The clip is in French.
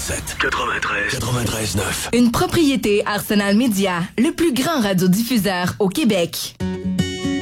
107. 93 9. Une propriété Arsenal Média, le plus grand radiodiffuseur au Québec.